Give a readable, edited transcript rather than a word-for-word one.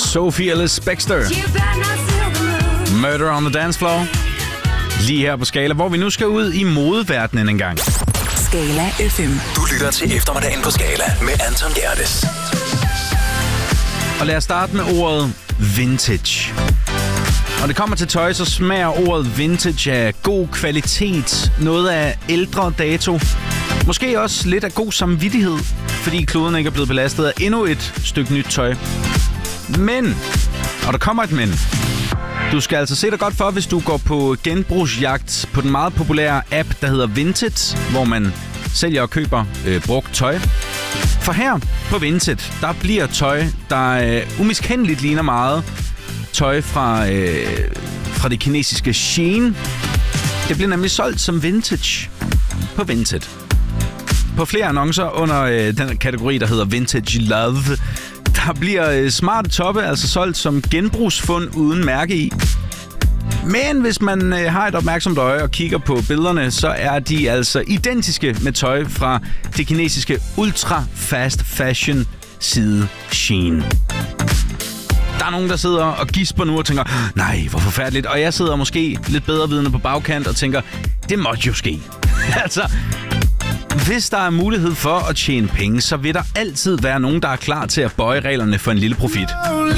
Sophie Ellis Bextor. Murder on the Dance Floor. Lige her på Skala, hvor vi nu skal ud i modeverdenen en gang. Skala FM. Du lytter til eftermiddagen på Skala med Anton Gerdes. Og lad os starte med ordet vintage. Når det kommer til tøj, så smager ordet vintage af god kvalitet, noget af ældre dato. Måske også lidt af god samvittighed, fordi kloden ikke er blevet belastet af endnu et stykke nyt tøj. Men, og der kommer et men. Du skal altså se dig godt for, hvis du går på genbrugsjagt på den meget populære app, der hedder Vinted, hvor man sælger og køber brugt tøj. For her på Vinted, der bliver tøj, der umiskendeligt ligner meget tøj fra det kinesiske Shein. Det bliver nemlig solgt som vintage på Vinted. På flere annoncer under den kategori, der hedder Vintage Love, der bliver smarte toppe altså solgt som genbrugsfund uden mærke i. Men hvis man har et opmærksomt øje og kigger på billederne, så er de altså identiske med tøj fra det kinesiske ultra fast fashion side Shein. Der er nogen, der sidder og gisper nu og tænker, nej, hvor forfærdeligt. Og jeg sidder måske lidt bedre vidende på bagkant og tænker, det måtte jo ske. Altså, hvis der er mulighed for at tjene penge, så vil der altid være nogen, der er klar til at bøje reglerne for en lille profit.